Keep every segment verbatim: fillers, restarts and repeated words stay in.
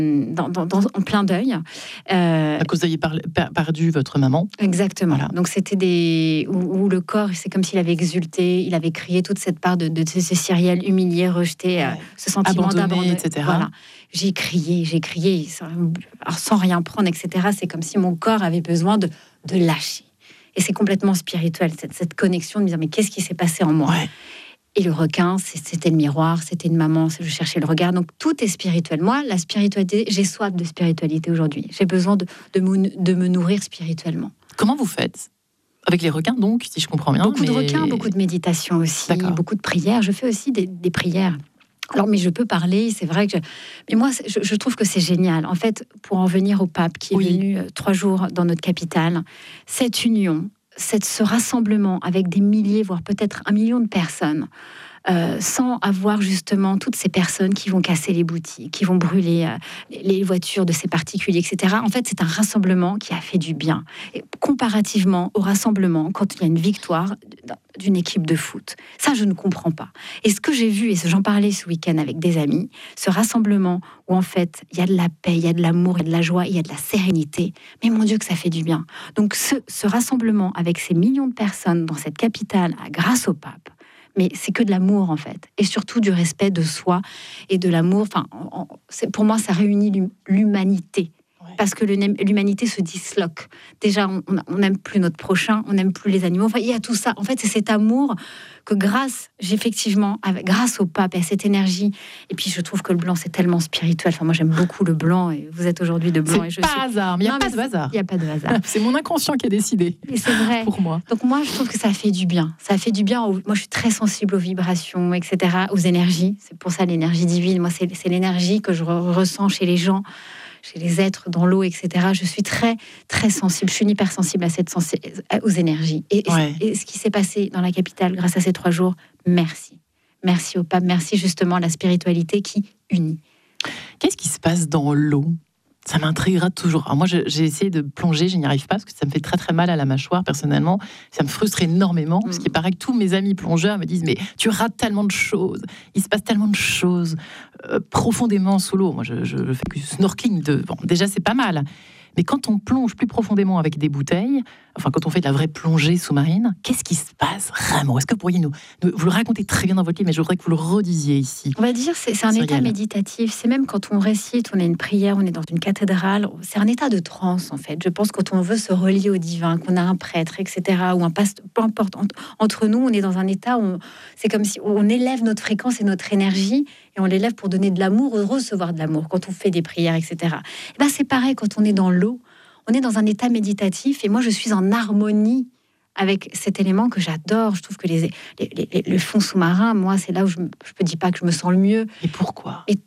dans, dans, dans, en plein deuil. Euh, à cause vous aviez par, per, perdu votre maman. Exactement. Voilà. Donc c'était des où, où le corps, c'est comme s'il avait exulté, il avait crié toute cette part de, de, de ce Cyrielle humilié, rejeté, ouais. euh, ce sentiment d'abandon, et cetera. Voilà. J'ai crié, j'ai crié, sans, alors sans rien prendre, et cetera. C'est comme si mon corps avait besoin de, de lâcher. Et c'est complètement spirituel, cette, cette connexion de me dire mais qu'est-ce qui s'est passé en moi. Ouais. Et le requin, c'était le miroir, c'était une maman, je cherchais le regard. Donc tout est spirituel. Moi, la spiritualité, j'ai soif de spiritualité aujourd'hui. J'ai besoin de, de, me, de me nourrir spirituellement. Comment vous faites ? Avec les requins, donc, si je comprends bien. Beaucoup mais... de requins, beaucoup de méditation aussi, D'accord. beaucoup de prières. Je fais aussi des, des prières. Alors, mais je peux parler, c'est vrai que... Je... Mais moi, je, je trouve que c'est génial. En fait, pour en venir au pape qui est oui. venu euh, trois jours dans notre capitale, cette union, cette, ce rassemblement avec des milliers, voire peut-être un million de personnes, euh, sans avoir justement toutes ces personnes qui vont casser les boutiques, qui vont brûler euh, les voitures de ces particuliers, et cetera. En fait, c'est un rassemblement qui a fait du bien. Et comparativement au rassemblement, quand il y a une victoire d'une équipe de foot. Ça, je ne comprends pas. Et ce que j'ai vu, et j'en parlais ce week-end avec des amis, ce rassemblement où en fait, il y a de la paix, il y a de l'amour, il y a de la joie, il y a de la sérénité. Mais mon Dieu, que ça fait du bien. Donc ce, ce rassemblement avec ces millions de personnes dans cette capitale, grâce au pape, mais c'est que de l'amour en fait, et surtout du respect de soi et de l'amour. Enfin, c'est, pour moi, ça réunit l'humanité. Parce que l'humanité se disloque. Déjà, on n'aime plus notre prochain, on n'aime plus les animaux. Enfin, il y a tout ça. En fait, c'est cet amour que grâce, effectivement, avec, grâce au pape et à cette énergie. Et puis, je trouve que le blanc, c'est tellement spirituel. Enfin, moi, j'aime beaucoup le blanc. Et vous êtes aujourd'hui de blanc. C'est et je pas suis... hasard, mais il n'y a pas de hasard. Il n'y a pas de hasard. C'est mon inconscient qui a décidé. Et c'est vrai. Pour moi. Donc, moi, je trouve que ça fait du bien. Ça fait du bien. Aux... Moi, je suis très sensible aux vibrations, et cetera, aux énergies. C'est pour ça l'énergie divine. Moi, c'est, c'est l'énergie que je re- ressens chez les gens, chez les êtres, dans l'eau, et cetera. Je suis très, très sensible. Je suis une hypersensible à cette sensi- aux énergies. Et, ouais. et, et ce qui s'est passé dans la capitale, grâce à ces trois jours, merci. Merci au pape. Merci justement à la spiritualité qui unit. Qu'est-ce qui se passe dans l'eau ? Ça m'intriguera toujours. Alors moi, je, j'ai essayé de plonger, je n'y arrive pas parce que ça me fait très très mal à la mâchoire personnellement. Ça me frustre énormément parce qu'il paraît que tous mes amis plongeurs me disent mais tu rates tellement de choses, il se passe tellement de choses euh, profondément sous l'eau. Moi, je, je fais du snorkeling. De... Bon, déjà, c'est pas mal. Mais quand on plonge plus profondément avec des bouteilles, enfin quand on fait de la vraie plongée sous-marine, qu'est-ce qui se passe vraiment ? Est-ce que vous pourriez nous, nous... Vous le racontez très bien dans votre livre, mais je voudrais que vous le redisiez ici. On va dire c'est, c'est un Cyrielle. État méditatif. C'est même quand on récite, on a une prière, on est dans une cathédrale. C'est un état de transe, en fait. Je pense quand on veut se relier au divin, qu'on a un prêtre, et cetera, ou un pasteur, peu importe. Entre nous, on est dans un état où on... c'est comme si on élève notre fréquence et notre énergie, et on l'élève pour donner de l'amour, recevoir de l'amour, quand on fait des prières, et cetera. Et ben c'est pareil quand on est dans l'eau, on est dans un état méditatif, et moi je suis en harmonie avec cet élément que j'adore. Je trouve que les, les, les, le fond sous-marin, moi c'est là où je ne dis pas que je me sens le mieux. Et pourquoi ? Et...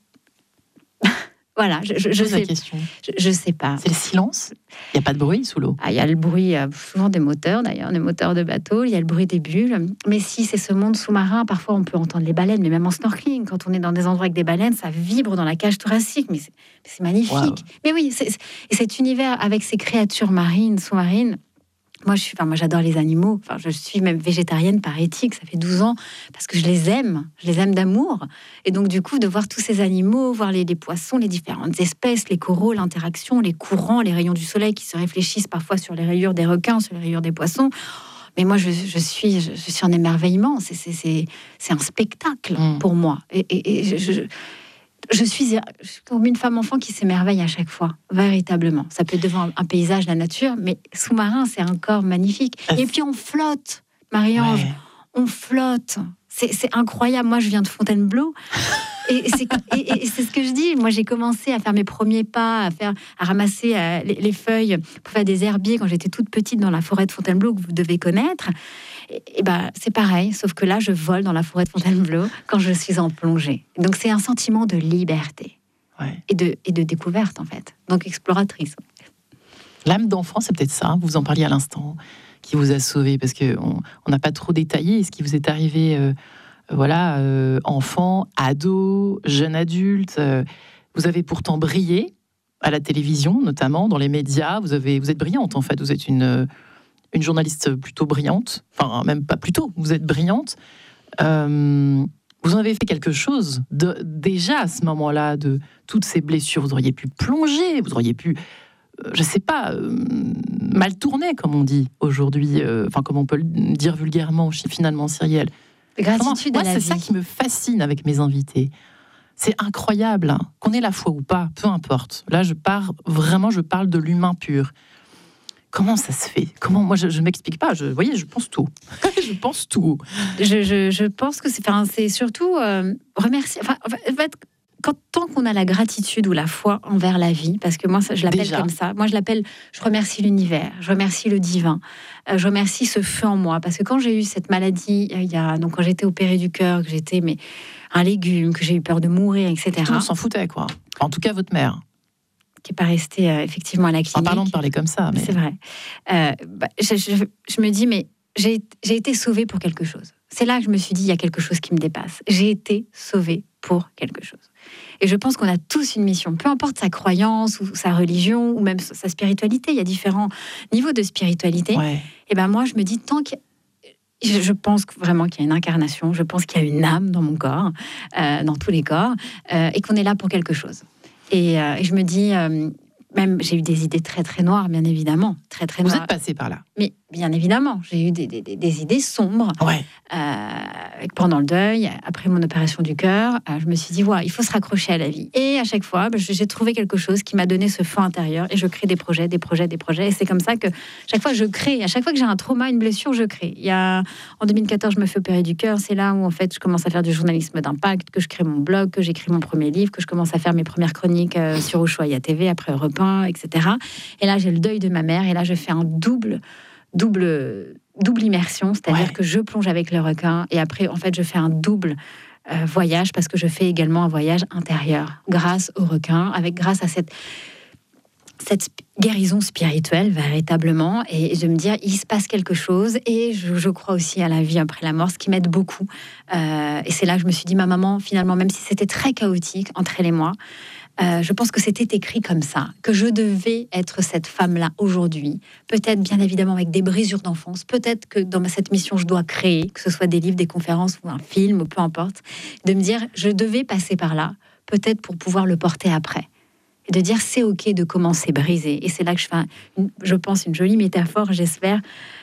Voilà, je, je, je sais, la question. Je, je sais pas. C'est le silence. Il n'y a pas de bruit sous l'eau. Ah, il y a le bruit, euh, souvent des moteurs d'ailleurs, des moteurs de bateau. Il y a le bruit des bulles. Mais si c'est ce monde sous-marin, parfois on peut entendre les baleines, mais même en snorkeling, quand on est dans des endroits avec des baleines, ça vibre dans la cage thoracique. Mais c'est, c'est magnifique. Wow. Mais oui, c'est, c'est, et cet univers avec ces créatures marines, sous-marines. Moi, je suis, enfin, moi, j'adore les animaux. Enfin, je suis même végétarienne par éthique. Ça fait douze ans parce que je les aime. Je les aime d'amour. Et donc, du coup, de voir tous ces animaux, voir les, les poissons, les différentes espèces, les coraux, l'interaction, les courants, les rayons du soleil qui se réfléchissent parfois sur les rayures des requins, sur les rayures des poissons. Mais moi, je, je suis, je, je suis en émerveillement. C'est, c'est, c'est, c'est un spectacle mmh. pour moi. Et, et, et je, je Je suis, je suis comme une femme enfant qui s'émerveille à chaque fois, véritablement. Ça peut être devant un paysage, la nature, mais sous-marin, c'est encore magnifique. Et puis on flotte, Marie-Ange, ouais. on flotte. C'est, c'est incroyable. Moi, je viens de Fontainebleau. Et c'est, et, et c'est ce que je dis. Moi, j'ai commencé à faire mes premiers pas, à, faire, à ramasser euh, les, les feuilles pour faire des herbiers quand j'étais toute petite dans la forêt de Fontainebleau, que vous devez connaître. Et, et ben, c'est pareil, sauf que là, je vole dans la forêt de Fontainebleau quand je suis en plongée. Donc, c'est un sentiment de liberté ouais. et, de, et de découverte, en fait. Donc, exploratrice. L'âme d'enfant, c'est peut-être ça, vous en parliez à l'instant, qui vous a sauvé, parce qu'on n'a pas trop détaillé ce qui vous est arrivé... Euh, Voilà, euh, enfant, ado, jeune adulte, euh, vous avez pourtant brillé à la télévision, notamment dans les médias. Vous avez, vous êtes brillante en fait. Vous êtes une une journaliste plutôt brillante. Enfin, même pas plutôt. Vous êtes brillante. Euh, vous en avez fait quelque chose de, déjà à ce moment-là, de toutes ces blessures. Vous auriez pu plonger, vous auriez pu, euh, je ne sais pas, euh, mal tourner, comme on dit aujourd'hui, euh, enfin, comme on peut le dire vulgairement, finalement, Cyrielle. Gratitude Comment, à moi, la c'est ça vie. qui me fascine avec mes invités. C'est incroyable, hein, qu'on ait la foi ou pas, peu importe. Là, je pars, vraiment, je parle de l'humain pur. Comment ça se fait? Comment moi je ne m'explique pas. Je, vous voyez, je pense tout. je pense tout. Je, je, je pense que c'est, enfin, c'est surtout euh, remercier. Enfin, en fait, quand, tant qu'on a la gratitude ou la foi envers la vie, parce que moi, ça, je l'appelle Déjà. comme ça. Moi, je l'appelle. Je remercie l'univers. Je remercie le divin. Euh, je remercie ce feu en moi, parce que quand j'ai eu cette maladie, euh, il y a donc quand j'étais opérée du cœur, que j'étais mais un légume, que j'ai eu peur de mourir, et cetera. On s'en foutait, quoi. En tout cas, votre mère. Qui n'est pas restée euh, effectivement à la clinique. En parlant de parler comme ça, mais... C'est vrai. Euh, bah, je, je, je me dis, mais j'ai, j'ai été sauvée pour quelque chose. C'est là que je me suis dit, il y a quelque chose qui me dépasse. J'ai été sauvée pour quelque chose. Et je pense qu'on a tous une mission, peu importe sa croyance ou sa religion ou même sa spiritualité. Il y a différents niveaux de spiritualité. Ouais. Et ben moi, je me dis, tant que Je, je pense vraiment qu'il y a une incarnation, je pense qu'il y a une âme dans mon corps, euh, dans tous les corps, euh, et qu'on est là pour quelque chose. Et, euh, et je me dis, euh, même j'ai eu des idées très très noires, bien évidemment, très très Vous noires. êtes passé par là. Mais bien évidemment, j'ai eu des, des, des idées sombres. Ouais. Euh, pendant le deuil, après mon opération du cœur, euh, je me suis dit, ouais, il faut se raccrocher à la vie. Et à chaque fois, bah, j'ai trouvé quelque chose qui m'a donné ce feu intérieur. Et je crée des projets, des projets, des projets. Et c'est comme ça que chaque fois, je crée. À chaque fois que j'ai un trauma, une blessure, je crée. Il y a, en deux mille quatorze, je me fais opérer du cœur. C'est là où, en fait, je commence à faire du journalisme d'impact, que je crée mon blog, que j'écris mon premier livre, que je commence à faire mes premières chroniques euh, sur Ushuaïa T V, après Europe un, et cetera. Et là, j'ai le deuil de ma mère. Et là, je fais un double... double, double immersion, c'est-à-dire Ouais. que je plonge avec le requin et après, en fait, je fais un double euh, voyage parce que je fais également un voyage intérieur grâce au requin, avec grâce à cette cette guérison spirituelle véritablement, et je me dis il se passe quelque chose, et je, je crois aussi à la vie après la mort, ce qui m'aide beaucoup. Euh, et c'est là que je me suis dit, ma maman, finalement, même si c'était très chaotique entre elle et moi, Euh, je pense que c'était écrit comme ça, que je devais être cette femme-là aujourd'hui. Peut-être, bien évidemment, avec des brisures d'enfance. Peut-être que dans cette mission, je dois créer, que ce soit des livres, des conférences ou un film, ou peu importe, de me dire, je devais passer par là, peut-être pour pouvoir le porter après. Et de dire, c'est OK de commencer brisé. Et c'est là que je fais, un, une, je pense, une jolie métaphore, j'espère,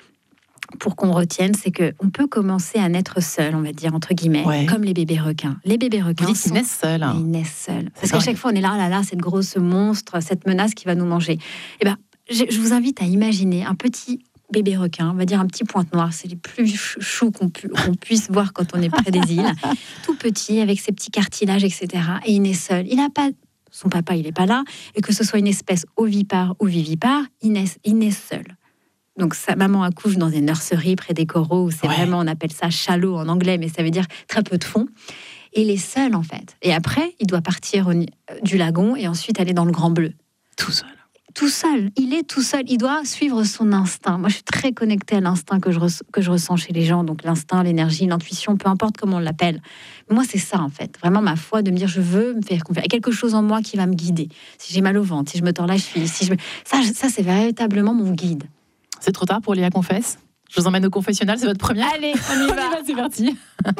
pour qu'on retienne, c'est qu'on peut commencer à naître seul, on va dire, entre guillemets, Ouais. comme les bébés requins. Les bébés requins Vous dites qu'ils sont... naissent seuls. Ils naissent seuls. Parce qu'à chaque fois, on est là, oh là, là, cette grosse monstre, cette menace qui va nous manger. Eh ben, je, je vous invite à imaginer un petit bébé requin, on va dire un petit pointe noire, c'est les plus choux qu'on, pu, qu'on puisse voir quand on est près des îles, tout petit, avec ses petits cartilages, et cetera. Et il naît seul. Il n'a pas... Son papa, il n'est pas là. Et que ce soit une espèce ovipare ou vivipare, il naît, il naît seul. Donc sa maman accouche dans une nurserie près des coraux, où c'est Ouais. vraiment, on appelle ça shallow en anglais, mais ça veut dire très peu de fond. Et il est seul en fait. Et après, il doit partir au, du lagon et ensuite aller dans le Grand Bleu. Tout seul. Tout seul, il est tout seul. Il doit suivre son instinct. Moi, je suis très connectée à l'instinct que je, res, que je ressens chez les gens. Donc l'instinct, l'énergie, l'intuition, peu importe comment on l'appelle. Moi, c'est ça en fait. Vraiment ma foi de me dire, je veux me faire confiance. Il y a quelque chose en moi qui va me guider. Si j'ai mal au ventre, si je me tords la cheville, si je me... ça, ça, c'est véritablement mon guide. C'est trop tard pour Léa Confesse. Je vous emmène au confessionnal, c'est votre première. Allez, on y On y va. va, c'est parti.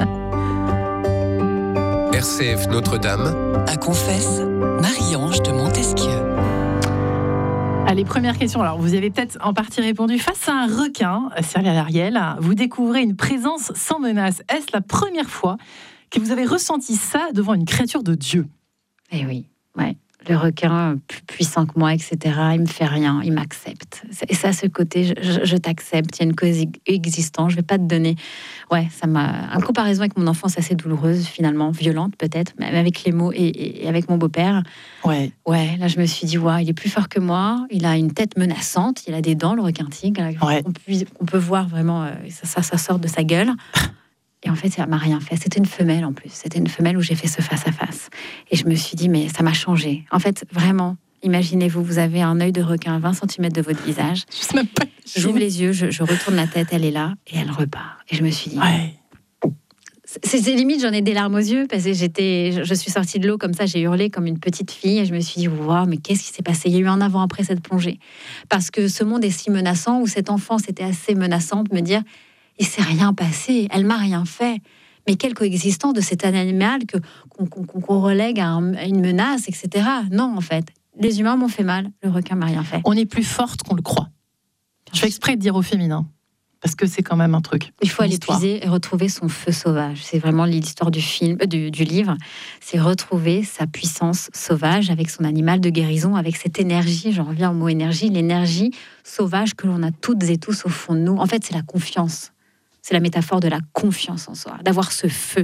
R C F Notre-Dame. À Confesse, Marie-Ange de Montesquieu. Allez, première question. Alors, vous y avez peut-être en partie répondu. Face à un requin, Cyrielle Ariel, vous découvrez une présence sans menace. Est-ce la première fois que vous avez ressenti ça devant une créature de Dieu? Eh oui, ouais. Le requin, plus puissant que moi, et cetera, il me fait rien, il m'accepte. Et ça, ce côté, je, je, je t'accepte, il y a une coexistence, je vais pas te donner... Ouais, ça m'a... En comparaison avec mon enfance assez douloureuse, finalement, violente peut-être, mais avec les mots et, et avec mon beau-père, Ouais. ouais, là je me suis dit, ouais, il est plus fort que moi, il a une tête menaçante, il a des dents, le requin tigre, Ouais. on, peut, on peut voir vraiment, euh, ça, ça, ça sort de sa gueule. Et en fait, ça m'a rien fait. C'était une femelle en plus. C'était une femelle où j'ai fait ce face-à-face. Et je me suis dit, mais ça m'a changé. En fait, vraiment, imaginez-vous, vous avez un œil de requin à vingt centimètres de votre visage. Je sais même pas. J'ouvre les yeux, je, je retourne la tête, elle est là, et elle repart. Et je me suis dit... Ouais. C'est, c'est limite, j'en ai des larmes aux yeux, parce que j'étais, je, je suis sortie de l'eau comme ça, j'ai hurlé comme une petite fille, et je me suis dit, waouh, mais qu'est-ce qui s'est passé? Il y a eu un avant après cette plongée. Parce que ce monde est si menaçant, où cette enfance était assez menaçante, me dire... Il s'est rien passé, elle m'a rien fait. Mais quelle coexistence de cet animal que, qu'on, qu'on, qu'on relègue à, un, à une menace, et cetera. Non, en fait. Les humains m'ont fait mal, le requin m'a rien fait. On est plus forte qu'on le croit. Je fais exprès de dire au féminin, parce que c'est quand même un truc. Il faut aller histoire. puiser et retrouver son feu sauvage. C'est vraiment l'histoire du film, euh, du, du livre. C'est retrouver sa puissance sauvage avec son animal de guérison, avec cette énergie. J'en reviens au mot énergie, l'énergie sauvage que l'on a toutes et tous au fond de nous. En fait, c'est la confiance. C'est la métaphore de la confiance en soi, d'avoir ce feu.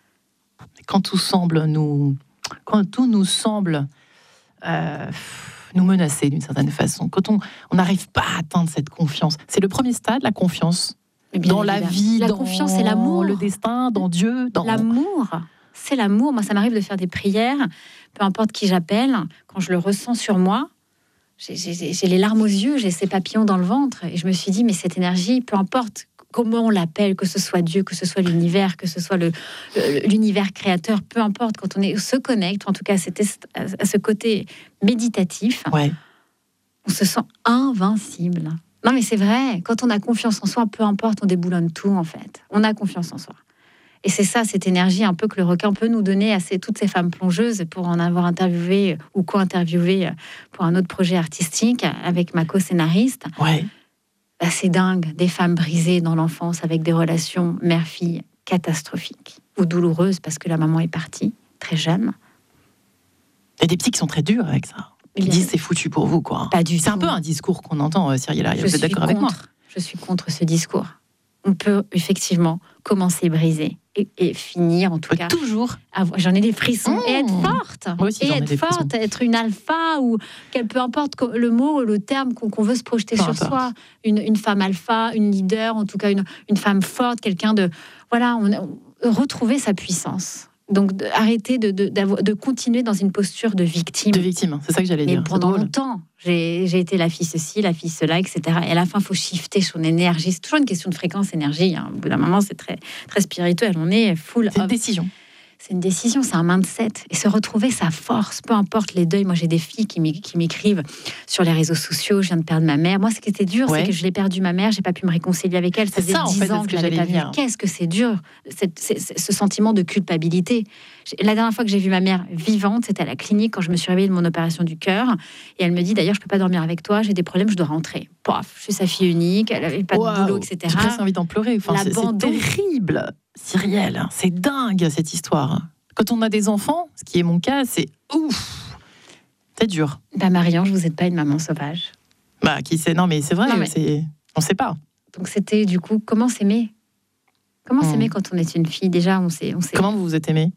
Quand tout semble nous, quand tout nous semble euh, nous menacer d'une certaine façon, quand on on n'arrive pas à atteindre cette confiance, c'est le premier stade, la confiance dans la vie, la dans confiance et l'amour, le destin, dans Dieu, dans l'amour. C'est l'amour. Moi, ça m'arrive de faire des prières, peu importe qui j'appelle, quand je le ressens sur moi. J'ai, j'ai, j'ai les larmes aux yeux, j'ai ces papillons dans le ventre, et je me suis dit, mais cette énergie, peu importe comment on l'appelle, que ce soit Dieu, que ce soit l'univers, que ce soit le, le, l'univers créateur, peu importe, quand on est, se connecte, en tout cas c'était à ce côté méditatif, ouais. On se sent invincible. Non mais c'est vrai, quand on a confiance en soi, peu importe, on déboulonne tout en fait. On a confiance en soi. Et c'est ça, cette énergie un peu que le requin peut nous donner à ces, toutes ces femmes plongeuses, pour en avoir interviewé ou co-interviewé pour un autre projet artistique avec ma co-scénariste. Ouais. Bah, c'est dingue, des femmes brisées dans l'enfance avec des relations mère-fille catastrophiques ou douloureuses parce que la maman est partie très jeune. Il y a des petits qui sont très durs avec ça. Ils disent c'est foutu pour vous, quoi. Pas du c'est tout. un peu un discours qu'on entend, Cyril Ariel. Vous êtes d'accord contre, avec moi? Je suis contre ce discours. On peut effectivement commencer brisé et, et finir en tout cas. Toujours. Avoir, j'en ai des frissons. Mmh. Et être forte. Moi aussi, et j'en ai être des forte, frissons. être une alpha ou quel, peu importe le mot, le terme qu'on, qu'on veut se projeter peu sur importe. soi. Une, une femme alpha, une leader, en tout cas une, une femme forte, quelqu'un de. Voilà, on, on, retrouver sa puissance. Donc, de, arrêter de, de, de continuer dans une posture de victime. De victime, c'est ça que j'allais Mais dire. pendant longtemps, j'ai, j'ai été la fille ceci, la fille cela, et cetera. Et à la fin, il faut shifter son énergie. C'est toujours une question de fréquence énergie. Hein. Au bout d'un moment, c'est très, très spirituel. On est full. C'est une of... décision. C'est une décision, c'est un mindset. Et se retrouver sa force, peu importe les deuils. Moi, j'ai des filles qui, m'é- qui m'écrivent sur les réseaux sociaux. Je viens de perdre ma mère. Moi, ce qui était dur, Ouais. c'est que je l'ai perdu ma mère. J'ai pas pu me réconcilier avec elle. Ça C'est faisait ça, en dix fait, ans c'est ce que que je l'avais pas j'allais vue. dire. Qu'est-ce que c'est dur, cette- c'est- c'est- ce sentiment de culpabilité. J'ai- La dernière fois que j'ai vu ma mère vivante, c'était à la clinique quand je me suis réveillée de mon opération du cœur. Et elle me dit, d'ailleurs, je peux pas dormir avec toi. J'ai des problèmes, je dois rentrer. Paf, je suis sa fille unique. Elle avait pas Wow. de boulot, et cetera. J'ai presque envie d'en pleurer. Enfin, c'est, c'est L'abandon. terrible, Cyrielle. C'est dingue, cette histoire. Quand on a des enfants, ce qui est mon cas, c'est ouf. C'est dur. Bah, Marianne, vous n'êtes pas une maman sauvage. Bah, qui sait? Non, mais c'est vrai. Non, mais- C'est... On sait pas. Donc c'était du coup, comment s'aimer Comment Hmm. s'aimer quand on est une fille? Déjà, on sait, on sait. Comment vous vous êtes aimé?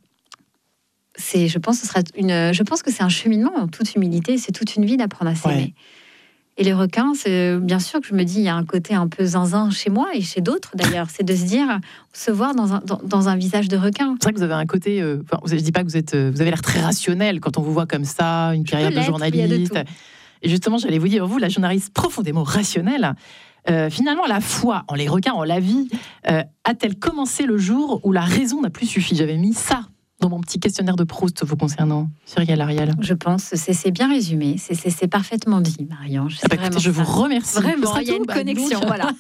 C'est, je pense, que ce sera une. Je pense que c'est un cheminement en toute humilité. C'est toute une vie d'apprendre à s'aimer. Ouais. Et les requins, c'est bien sûr que je me dis, il y a un côté un peu zinzin chez moi et chez d'autres d'ailleurs. C'est de se dire, se voir dans un dans, dans un visage de requin. C'est vrai que vous avez un côté. Euh, enfin, je dis pas que vous êtes. euh, vous avez l'air très rationnel quand on vous voit comme ça, une carrière de l'être, il y a de journaliste. tout. Et justement, j'allais vous dire, vous, la journaliste profondément rationnelle, euh, finalement, la foi en les requins, en la vie, euh, a-t-elle commencé le jour où la raison n'a plus suffi? J'avais mis ça dans mon petit questionnaire de Proust vous concernant, Cyril Ariel. Je pense, c'est, c'est bien résumé. C'est, c'est, c'est parfaitement dit, Marie-Ange. C'est Ah bah, écoutez, vraiment je ça. vous remercie. Ce Vraiment, sera il y a tout. une Bah, connexion. donc, Voilà.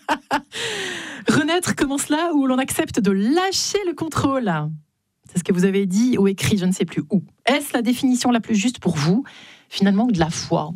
Renaître commence là où l'on accepte de lâcher le contrôle. C'est ce que vous avez dit ou écrit, je ne sais plus où. Est-ce la définition la plus juste pour vous, finalement, de la foi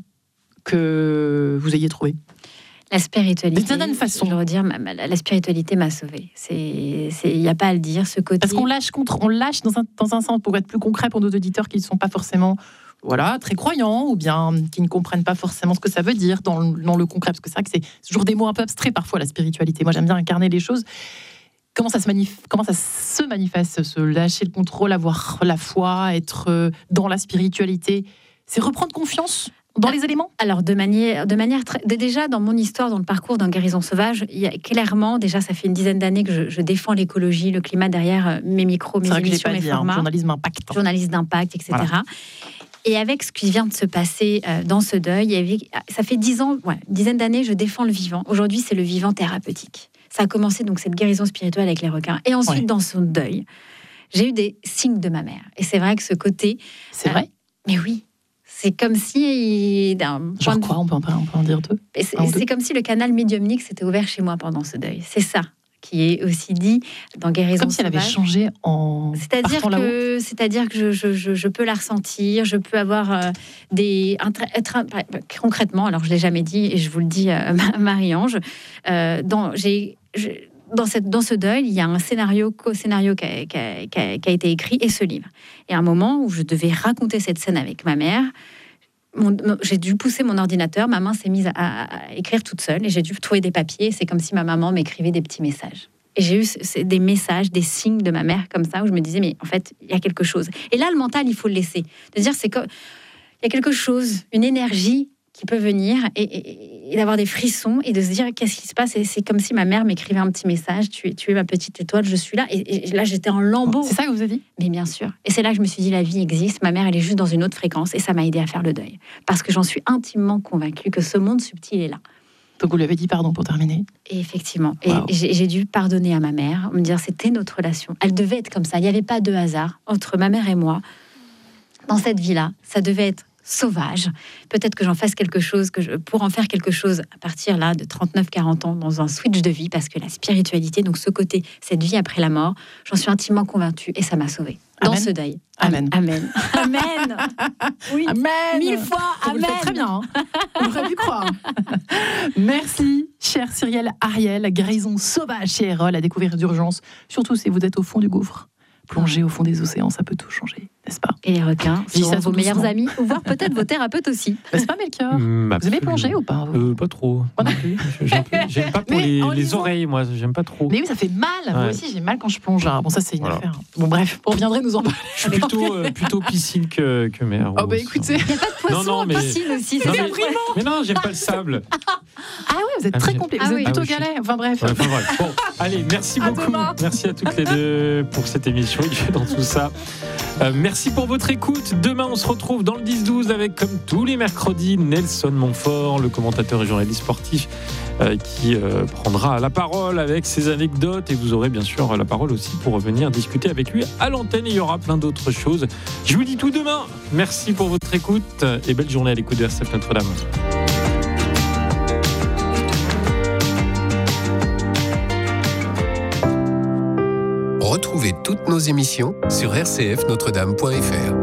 que vous ayez trouvée? La spiritualité, D'une certaine façon. je veux dire, ma- ma- la spiritualité m'a sauvée. C'est, c'est, il n'y a pas à le dire. Ce côté. Parce qu'on lâche contre, on lâche dans un, dans un sens, pour être plus concret pour nos auditeurs qui ne sont pas forcément, voilà, très croyants ou bien qui ne comprennent pas forcément ce que ça veut dire dans le, dans le concret, parce que c'est vrai que c'est toujours des mots un peu abstraits parfois, la spiritualité. Moi, j'aime bien incarner les choses. Comment ça se manif- comment ça se manifeste, se lâcher le contrôle, avoir la foi, être euh, dans la spiritualité? C'est reprendre confiance dans les éléments? Alors, de manière, de manière très, de- déjà dans mon histoire, dans le parcours d'un guérison sauvage, il y a clairement, déjà, ça fait une dizaine d'années que je, je défends l'écologie, le climat derrière euh, mes micros, mes C'est vrai que je l'ai émissions, pas mes dit, hein, formats, journalisme impact. journaliste d'impact, et cetera. Voilà. Et avec ce qui vient de se passer euh, dans ce deuil, il y avait- ça fait dix ans, ouais, une dizaine d'années, je défends le vivant. Aujourd'hui, c'est le vivant thérapeutique. Ça a commencé donc cette guérison spirituelle avec les requins. Et ensuite, Ouais. dans son deuil, j'ai eu des signes de ma mère. Et c'est vrai que ce côté, C'est Euh, vrai? mais oui, c'est comme si d'un point Genre de quoi? On peut, en- on peut en dire deux? Et c'est, Un ou deux c'est comme si le canal médiumnique s'était ouvert chez moi pendant ce deuil. C'est ça qui est aussi dit dans Guérison Comme si elle avait sauvage. changé en C'est-à-dire partant là-haut. que, c'est-à-dire que je, je, je, je peux la ressentir, je peux avoir euh, des... Être, être, concrètement, alors je ne l'ai jamais dit, et je vous le dis, euh, Marie-Ange, euh, dans, j'ai... Je, Dans, cette, dans ce deuil, il y a un scénario, co-scénario qui a, qui, a, qui, a, qui a été écrit et ce livre. Et à un moment où je devais raconter cette scène avec ma mère, mon, j'ai dû pousser mon ordinateur, ma main s'est mise à, à écrire toute seule et j'ai dû trouver des papiers. C'est comme si ma maman m'écrivait des petits messages. Et j'ai eu des messages, des signes de ma mère comme ça, où je me disais, mais en fait, il y a quelque chose. Et là, le mental, il faut le laisser. De dire, c'est comme... Il y a quelque chose, une énergie qui peut venir et, et, et d'avoir des frissons et de se dire qu'est-ce qui se passe. Et c'est comme si ma mère m'écrivait un petit message, tu es, tu es ma petite étoile, je suis là. Et, et là, j'étais en lambeaux. C'est ça que vous avez dit ? Mais bien sûr. Et c'est là que je me suis dit, la vie existe, ma mère, elle est juste dans une autre fréquence. Et ça m'a aidé à faire le deuil. Parce que j'en suis intimement convaincue que ce monde subtil est là. Donc vous lui avez dit pardon pour terminer. Et effectivement. Et wow. j'ai, j'ai dû pardonner à ma mère, me dire c'était notre relation. Elle devait être comme ça. Il n'y avait pas de hasard entre ma mère et moi. Dans cette vie-là, ça devait être sauvage. Peut-être que j'en fasse quelque chose, que je, pour en faire quelque chose à partir là de trente-neuf quarante ans, dans un switch de vie, parce que la spiritualité, donc ce côté, cette vie après la mort, j'en suis intimement convaincue et ça m'a sauvée. Dans Amen. ce deuil. Amen. Amen. Amen. Oui. Amen. Mille fois. Vous Amen. le faites très bien. Hein. On aurait pu croire. Merci, cher Cyrielle Ariel. Guérison sauvage chez Erol, à découvrir d'urgence. Surtout si vous êtes au fond du gouffre. Plonger au fond des océans, ça peut tout changer, n'est-ce pas ? Et les requins Dis seront ça vos tout meilleurs doucement. amis, ou voire peut-être vos thérapeutes aussi. N'est-ce pas, Melchior ? Mmh, Vous aimez plonger ou pas vous euh, Pas trop. Moi non plus. J'aime, j'aime pas pour Mais les, en les lisant- oreilles, moi. J'aime pas trop. Mais oui, ça fait mal. Moi Ouais. aussi, j'ai mal quand je plonge. Ah, bon, ça, c'est une Voilà. affaire. Bon, bref, on reviendrait nous en parler. Je suis plutôt, euh, plutôt piscine que, que mer. Oh, bah aussi. écoutez. Il n'y a pas de poisson Non, non, en mais- piscine aussi, Non, c'est mais, déprimant. mais non, j'aime pas le sable. Ah ouais, vous êtes Ah, très mais- complet. Ah Vous oui. êtes plutôt Ah oui, je- galet. Enfin bref. Ouais, enfin, bref. Bon, allez, merci À beaucoup. demain. Merci à toutes les deux pour cette émission. Il fait dans tout ça. Euh, merci pour votre écoute. Demain, on se retrouve dans le dix douze avec, comme tous les mercredis, Nelson Montfort, le commentateur et journaliste sportif, euh, qui euh, prendra la parole avec ses anecdotes. Et vous aurez bien sûr la parole aussi pour revenir discuter avec lui à l'antenne. Et il y aura plein d'autres choses. Je vous dis tout demain. Merci pour votre écoute et belle journée à l'écoute de R C F Notre-Dame. Retrouvez toutes nos émissions sur r c f notre dame point f r.